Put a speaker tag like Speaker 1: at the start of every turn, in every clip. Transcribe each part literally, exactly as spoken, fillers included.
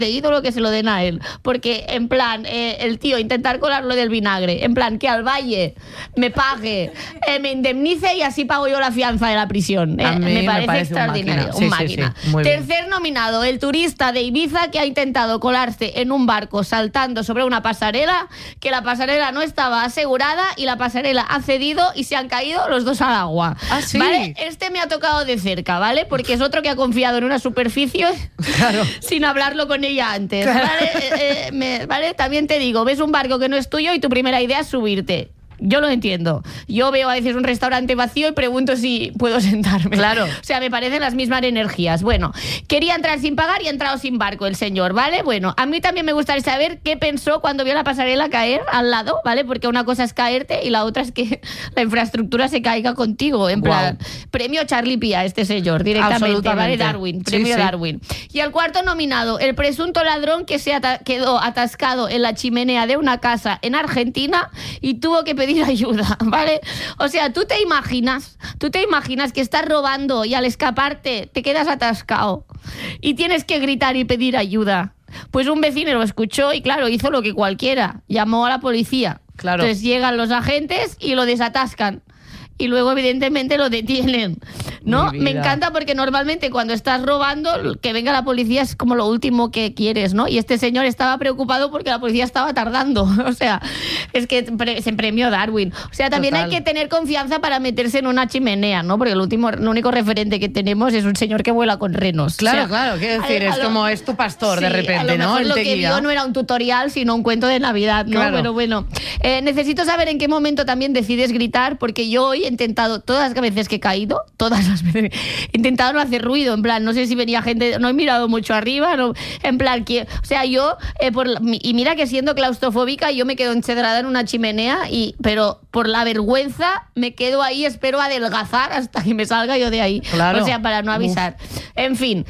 Speaker 1: ídolo que se lo den a él. Porque, en plan, eh, el tío intentar colarlo del vinagre, en plan, que al Valle me pague, eh, me indemnice y así pago yo la fianza de la prisión. Eh,
Speaker 2: A mí
Speaker 1: me, parece
Speaker 2: me parece
Speaker 1: extraordinario.
Speaker 2: un máquina.
Speaker 1: Un
Speaker 2: Sí,
Speaker 1: máquina.
Speaker 2: sí, sí. Muy
Speaker 1: Tercer
Speaker 2: bien.
Speaker 1: nominado, el turista de Ibiza que ha intentado colarse en un barco saltando sobre una pasarela, que la pasarela no estaba asegurada y la pasarela ha cedido y se han caído los dos al agua.
Speaker 2: Ah, sí.
Speaker 1: ¿Vale? Este me ha tocado de cerca, ¿vale? Porque es otro que ha confiado en una superficie
Speaker 2: Claro.
Speaker 1: sin hablarlo con ella antes, ¿vale? Eh, eh, me- ¿vale? También te digo, ves un barco que no es tuyo y tu primera idea es subirte. Yo lo entiendo. Yo veo a veces un restaurante vacío y pregunto si puedo sentarme.
Speaker 2: Claro.
Speaker 1: O sea, me parecen las mismas energías. Bueno, quería entrar sin pagar y ha entrado sin barco el señor, ¿vale? Bueno, a mí también me gustaría saber qué pensó cuando vio la pasarela caer al lado, ¿vale? Porque una cosa es caerte y la otra es que la infraestructura se caiga contigo. En plan,
Speaker 2: Guau.
Speaker 1: premio Charlie Pía, este señor, directamente,
Speaker 2: Absolutamente.
Speaker 1: ¿vale? Darwin,
Speaker 2: Sí,
Speaker 1: premio
Speaker 2: sí.
Speaker 1: Darwin. Y el cuarto nominado, el presunto ladrón que se ata- quedó atascado en la chimenea de una casa en Argentina y tuvo que pedir ayuda, ¿vale? O sea, tú te imaginas, tú te imaginas que estás robando y al escaparte te quedas atascado y tienes que gritar y pedir ayuda. Pues un vecino lo escuchó y claro, hizo lo que cualquiera, llamó a la policía.
Speaker 2: Claro.
Speaker 1: Entonces llegan los agentes y lo desatascan. Y luego, evidentemente, lo detienen, ¿no?
Speaker 2: Mi
Speaker 1: Me
Speaker 2: vida.
Speaker 1: encanta porque normalmente cuando estás robando, que venga la policía es como lo último que quieres, ¿no? Y este señor estaba preocupado porque la policía estaba tardando. O sea, es que pre- se premió Darwin. O sea, también
Speaker 2: Total.
Speaker 1: hay que tener confianza para meterse en una chimenea, ¿no? Porque el último, el único referente que tenemos es un señor que vuela con renos.
Speaker 2: Claro,
Speaker 1: O sea,
Speaker 2: claro, quiero decir,
Speaker 1: a- a
Speaker 2: es
Speaker 1: lo-
Speaker 2: como es tu pastor de
Speaker 1: Sí,
Speaker 2: repente,
Speaker 1: a lo
Speaker 2: ¿no?
Speaker 1: mejor
Speaker 2: Él
Speaker 1: lo
Speaker 2: te
Speaker 1: que
Speaker 2: guía.
Speaker 1: vio no era un tutorial, sino un cuento de Navidad, ¿no?
Speaker 2: Claro.
Speaker 1: Pero bueno, eh, necesito saber en qué momento también decides gritar, porque yo hoy he intentado, todas las veces que he caído, todas las veces, he intentado no hacer ruido, en plan, no sé si venía gente, no he mirado mucho arriba, no, en plan, que, o sea, yo, eh, por, la- y mira que siendo claustrofóbica, yo me quedo encedrada en una chimenea, y, pero por la vergüenza me quedo ahí, espero adelgazar hasta que me salga yo de ahí.
Speaker 2: Claro.
Speaker 1: O sea, para no avisar. En fin,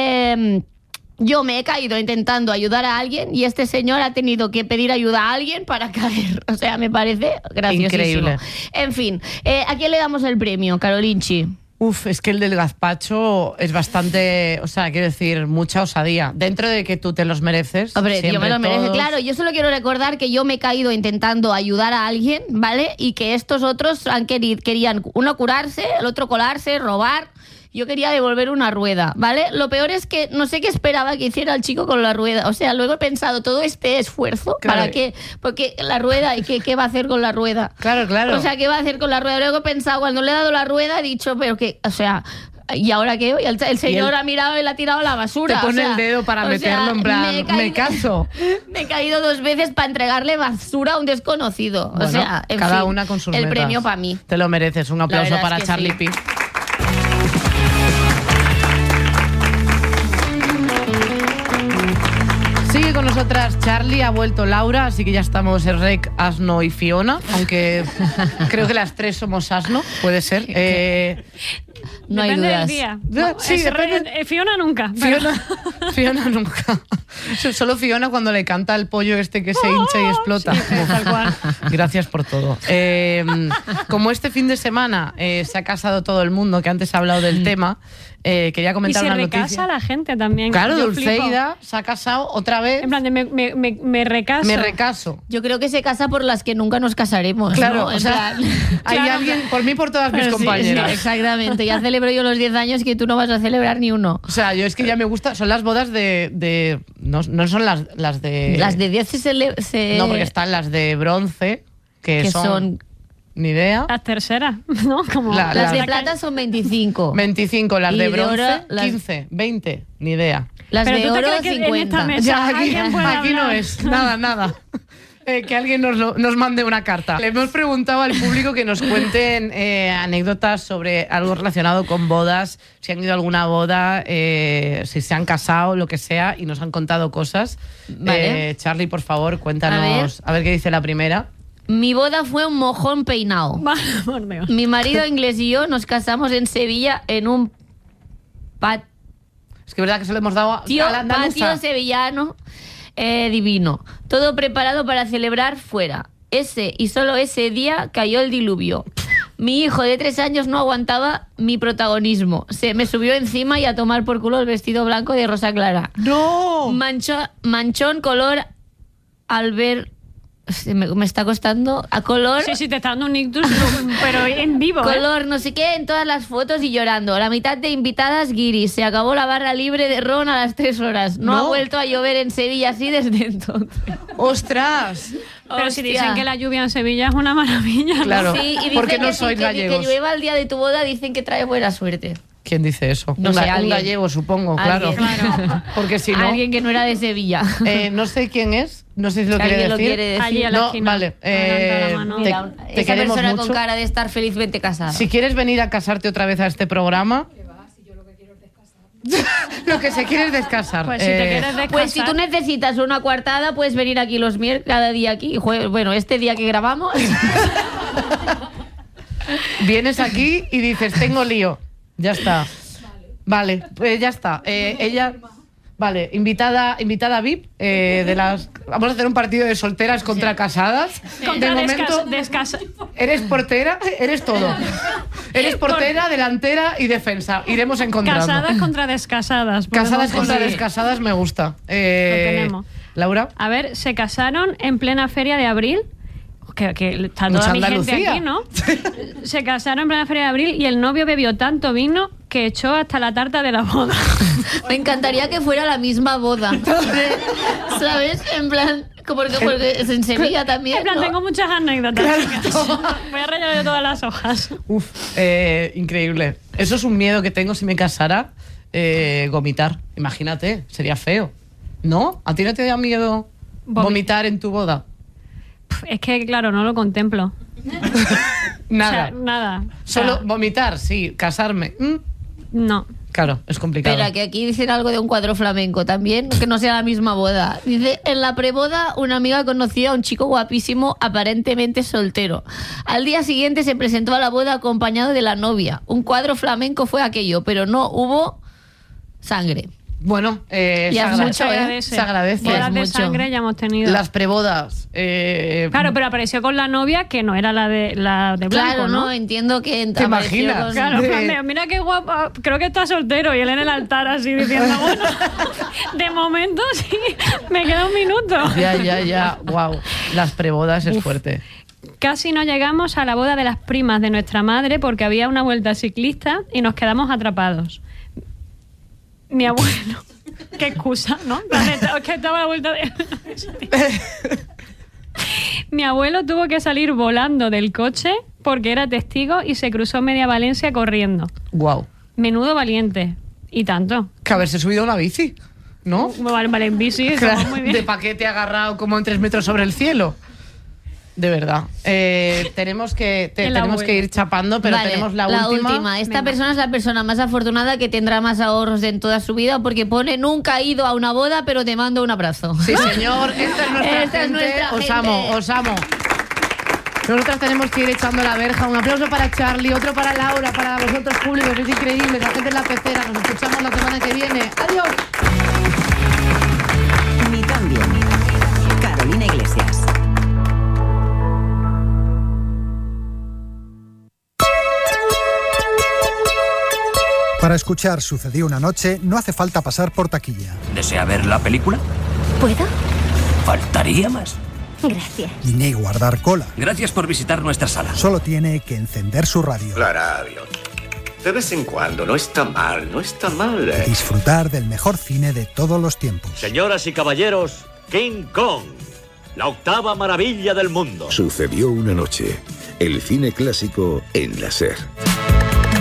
Speaker 1: eh, yo me he caído intentando ayudar a alguien y este señor ha tenido que pedir ayuda a alguien para caer. O sea, me parece graciosísimo.
Speaker 2: Increíble.
Speaker 1: En fin, eh, ¿a quién le damos el premio, Carolinchi?
Speaker 2: Uf, es que el del gazpacho es bastante, o sea, quiero decir, mucha osadía. Dentro de que tú te los mereces.
Speaker 1: Hombre, yo
Speaker 2: siempre
Speaker 1: me lo merece.
Speaker 2: todos-
Speaker 1: Claro, yo solo quiero recordar que yo me he caído intentando ayudar a alguien, ¿vale? Y que estos otros han querido, querían, uno curarse, el otro colarse, robar. Yo quería devolver una rueda, ¿vale? Lo peor es que no sé qué esperaba que hiciera el chico con la rueda. O sea, luego he pensado, todo este esfuerzo,
Speaker 2: Claro.
Speaker 1: ¿para qué? Porque la rueda, ¿y qué, qué va a hacer con la rueda?
Speaker 2: Claro, claro.
Speaker 1: O sea, ¿qué va a hacer con la rueda? Luego he pensado, cuando le he dado la rueda, he dicho, pero que, o sea... ¿Y ahora qué? Y el, el señor
Speaker 2: él
Speaker 1: ha mirado y le ha tirado a la basura.
Speaker 2: te pone
Speaker 1: o sea,
Speaker 2: el dedo para
Speaker 1: o
Speaker 2: meterlo
Speaker 1: sea,
Speaker 2: en plan,
Speaker 1: he
Speaker 2: me,
Speaker 1: caído-
Speaker 2: caso.
Speaker 1: Me he caído dos veces para entregarle basura a un desconocido.
Speaker 2: Bueno,
Speaker 1: o sea, en
Speaker 2: cada
Speaker 1: fin,
Speaker 2: una con sus
Speaker 1: el
Speaker 2: metas.
Speaker 1: premio para mí.
Speaker 2: Te lo mereces. Un aplauso
Speaker 1: verdad es
Speaker 2: para
Speaker 1: que
Speaker 2: Charlie
Speaker 1: sí.
Speaker 2: Pi. Sigue con nosotras Charlie, ha vuelto Laura, así que ya estamos Rec, Asno y Fiona, aunque creo que las tres somos Asno, puede ser. Eh,
Speaker 1: No hay
Speaker 3: Depende
Speaker 1: dudas.
Speaker 3: del día.
Speaker 2: Ya,
Speaker 3: No,
Speaker 2: sí,
Speaker 3: es re-
Speaker 2: depende.
Speaker 3: eh, Fiona nunca. pero-
Speaker 2: Fiona, Fiona nunca. Solo Fiona cuando le canta el pollo este que se hincha y explota.
Speaker 3: sí, tal cual.
Speaker 2: Gracias por todo. Eh, como este fin de semana eh, se ha casado todo el mundo, que antes ha hablado del tema, eh, quería
Speaker 3: Y
Speaker 2: comentar
Speaker 3: se
Speaker 2: una
Speaker 3: recasa
Speaker 2: noticia.
Speaker 3: la gente también.
Speaker 2: Claro,
Speaker 3: Yo flipo.
Speaker 2: Dulceida se ha casado otra vez.
Speaker 3: En plan de me, me, me, me recaso.
Speaker 2: Me recaso.
Speaker 1: Yo creo que se casa por las que nunca nos casaremos.
Speaker 2: Claro,
Speaker 1: ¿no?
Speaker 2: o
Speaker 1: En
Speaker 2: sea,
Speaker 1: plan-
Speaker 2: hay
Speaker 3: Claro,
Speaker 2: alguien, por mí, por todas mis
Speaker 1: Sí,
Speaker 2: compañeras.
Speaker 1: sí, exactamente. Ya celebro yo los diez años que tú no vas a celebrar ni uno.
Speaker 2: O sea, yo es que ya me gusta, son las bodas de... de no, no son las, las de...
Speaker 1: Las de diez se, cele- se-
Speaker 2: No, porque están las de bronce, que,
Speaker 1: que
Speaker 2: son,
Speaker 1: son...
Speaker 2: Ni idea.
Speaker 3: Las terceras, ¿no? Como
Speaker 2: La-
Speaker 1: Las de
Speaker 2: la-
Speaker 1: plata son veinticinco.
Speaker 2: veinticinco, las
Speaker 1: Y
Speaker 2: de
Speaker 1: de
Speaker 2: bronce,
Speaker 1: oro, las-
Speaker 2: quince, veinte, ni idea.
Speaker 1: Las
Speaker 3: Pero
Speaker 1: de
Speaker 3: tú te
Speaker 1: oro,
Speaker 3: crees que en esta
Speaker 1: cincuenta.
Speaker 3: mesa-
Speaker 2: Ya, aquí,
Speaker 3: ¿alguien puede
Speaker 2: aquí no
Speaker 3: hablar?
Speaker 2: es, nada, nada. Eh, que alguien nos, lo- nos mande una carta. Le hemos preguntado al público que nos cuenten eh, anécdotas sobre algo relacionado con bodas, si han ido a alguna boda, eh, si se han casado, lo que sea, y nos han contado cosas.
Speaker 1: Vale.
Speaker 2: Eh, Charlie, por favor, cuéntanos, a ver. qué dice la primera.
Speaker 1: Mi boda fue un mojón peinado.
Speaker 3: Va, por Dios.
Speaker 1: Mi marido inglés y yo nos casamos en Sevilla en un patio
Speaker 2: Es que es verdad que se lo hemos dado a, a la andaluza.
Speaker 1: patio sevillano eh, divino. Todo preparado para celebrar fuera. Ese y solo ese día cayó el diluvio. Mi hijo de tres años no aguantaba mi protagonismo. Se me subió encima y a tomar por culo el vestido blanco de rosa clara.
Speaker 2: ¡No!
Speaker 1: Mancho, manchón color al ver... Me, me está costando a color...
Speaker 3: Sí, sí, te está dando un ictus, pero en vivo, ¿eh?
Speaker 1: Color no sé qué en todas las fotos y llorando. La mitad de invitadas guiris. Se acabó la barra libre de ron a las tres horas. No,
Speaker 2: No.
Speaker 1: ha vuelto a llover en Sevilla así desde entonces.
Speaker 2: ¡Ostras!
Speaker 3: Pero si
Speaker 1: Hostia.
Speaker 3: dicen que la lluvia en Sevilla es una maravilla, ¿no?
Speaker 2: Claro.
Speaker 1: Sí, y dicen
Speaker 2: porque no
Speaker 1: que, sí,
Speaker 2: sois
Speaker 1: que,
Speaker 2: gallegos.
Speaker 1: que llueva el día de tu boda dicen que trae buena suerte.
Speaker 2: ¿Quién dice eso?
Speaker 1: No
Speaker 2: un,
Speaker 1: sé,
Speaker 2: ga- un
Speaker 1: alguien.
Speaker 2: gallego, supongo,
Speaker 1: Alguien.
Speaker 2: claro.
Speaker 3: Claro.
Speaker 2: Porque si no...
Speaker 1: Alguien que no era de Sevilla.
Speaker 2: eh, no sé quién es, no sé si lo
Speaker 1: Si
Speaker 2: quiere
Speaker 1: alguien lo
Speaker 2: decir.
Speaker 1: quiere decir.
Speaker 3: Allí a la
Speaker 2: No,
Speaker 3: esquina.
Speaker 2: vale.
Speaker 3: Adelanta
Speaker 2: eh,
Speaker 3: la mano.
Speaker 2: te-
Speaker 1: Mira,
Speaker 2: te
Speaker 1: esa
Speaker 2: queremos
Speaker 1: persona
Speaker 2: mucho.
Speaker 1: con cara de estar felizmente casada.
Speaker 2: Si quieres venir a casarte otra vez a este programa... Lo que se quiere es descasar.
Speaker 3: Pues si te
Speaker 2: Eh,
Speaker 3: quieres descansar...
Speaker 1: Pues si tú necesitas una coartada, puedes venir aquí los miércoles, cada día aquí. Jue- Bueno, este día que grabamos.
Speaker 2: Vienes aquí y dices, tengo lío. Ya está. Vale, pues ya está. Eh, ella... Vale, invitada, invitada V I P eh, de las... Vamos a hacer un partido de solteras contra casadas.
Speaker 3: Contra
Speaker 2: de momento,
Speaker 3: descas- descasa-
Speaker 2: eres portera, eres todo. Eres portera, delantera y defensa. Iremos encontrando.
Speaker 3: Casadas contra descasadas.
Speaker 2: Casadas
Speaker 3: podemos
Speaker 2: contra
Speaker 3: decir.
Speaker 2: descasadas me gusta. Eh,
Speaker 3: Lo tenemos.
Speaker 2: Laura.
Speaker 3: A ver, se casaron en plena feria de abril. Que, que está
Speaker 2: Mucha
Speaker 3: toda mi gente
Speaker 2: Andalucía.
Speaker 3: aquí, ¿no? Se casaron en plena feria de abril y el novio bebió tanto vino que echó hasta la tarta de la boda.
Speaker 1: Me encantaría que fuera la misma boda. ¿Sabes? En plan, como porque, porque es en Sevilla también.
Speaker 3: En plan,
Speaker 1: ¿no?
Speaker 3: tengo muchas anécdotas. Voy a rayar de todas las hojas.
Speaker 2: Uf, eh, increíble. Eso es un miedo que tengo si me casara. Eh, vomitar. Imagínate, sería feo. ¿No? ¿A ti no te da miedo
Speaker 3: Vomi-
Speaker 2: vomitar en tu boda?
Speaker 3: Pf, Es que, claro, no lo contemplo.
Speaker 2: Nada.
Speaker 3: O sea, nada. O sea,
Speaker 2: Solo vomitar, sí. Casarme. mm,
Speaker 3: no.
Speaker 2: Claro, es complicado.
Speaker 1: Espera, que aquí dicen algo de un cuadro flamenco también, que no sea la misma boda. Dice, en la preboda una amiga conoció a un chico guapísimo, aparentemente soltero. Al día siguiente se presentó a la boda acompañado de la novia. Un cuadro flamenco fue aquello, pero no hubo sangre.
Speaker 2: Bueno, eh, se,
Speaker 1: Ya es
Speaker 2: agra-
Speaker 1: mucho,
Speaker 3: Se
Speaker 1: ¿eh?
Speaker 3: agradece.
Speaker 2: se agradece.
Speaker 3: Bodas
Speaker 1: Es
Speaker 3: de
Speaker 1: mucho.
Speaker 3: sangre ya hemos tenido.
Speaker 2: Las prebodas. eh,
Speaker 3: Claro, pero apareció con la novia que no era la de la de blanco,
Speaker 1: Claro,
Speaker 3: ¿no?
Speaker 1: ¿no? Entiendo que
Speaker 2: ¿Te
Speaker 1: apareció
Speaker 2: imaginas?
Speaker 1: con-
Speaker 3: Claro,
Speaker 2: De-
Speaker 3: en plan de, mira qué guapa, creo que está soltero y él en el altar así diciendo, bueno, de momento sí, me queda un minuto.
Speaker 2: Ya, ya, ya. Wow. Las prebodas es fuerte.
Speaker 3: Casi no llegamos a la boda de las primas de nuestra madre porque había una vuelta ciclista y nos quedamos atrapados. Mi abuelo. Qué excusa, ¿no? En plan, Es que estaba a la vuelta de... Mi abuelo tuvo que salir volando del coche porque era testigo y se cruzó media Valencia corriendo.
Speaker 2: Wow.
Speaker 3: Menudo valiente. Y tanto.
Speaker 2: Que haberse subido a una bici, ¿no?
Speaker 3: Vale, vale, en bici, eso
Speaker 2: Claro,
Speaker 3: va muy bien.
Speaker 2: de paquete agarrado como en tres metros sobre el cielo. De verdad. Eh, tenemos que te-
Speaker 3: El
Speaker 2: tenemos
Speaker 3: abuelo.
Speaker 2: que ir chapando, pero
Speaker 1: Vale,
Speaker 2: tenemos la, última.
Speaker 1: Esta
Speaker 3: Venga.
Speaker 1: persona es la persona más afortunada que tendrá más ahorros en toda su vida porque pone nunca he ido a una boda, pero te mando un abrazo.
Speaker 2: Sí, señor. Esta es nuestra
Speaker 1: Esta es
Speaker 2: gente.
Speaker 1: nuestra
Speaker 2: os
Speaker 1: gente.
Speaker 2: amo, os amo. Nosotras tenemos que ir echando la verja. Un aplauso para Charlie, otro para Laura, para vosotros públicos. Es increíble. La gente en la pecera. Nos escuchamos la semana que viene. Adiós.
Speaker 4: Ni tan bien. Carolina Iglesias.
Speaker 5: Para escuchar Sucedió una noche no hace falta pasar por taquilla.
Speaker 6: ¿Desea ver la película?
Speaker 7: ¿Puedo?
Speaker 6: Faltaría más.
Speaker 7: Gracias.
Speaker 5: Ni guardar cola.
Speaker 6: Gracias por visitar nuestra sala.
Speaker 5: Solo tiene que encender su radio.
Speaker 8: La radio. De vez en cuando, no está mal, no está mal.
Speaker 5: Y disfrutar del mejor cine de todos los tiempos.
Speaker 9: Señoras y caballeros, King Kong, la octava maravilla del mundo.
Speaker 10: Sucedió una noche. El cine clásico en la SER.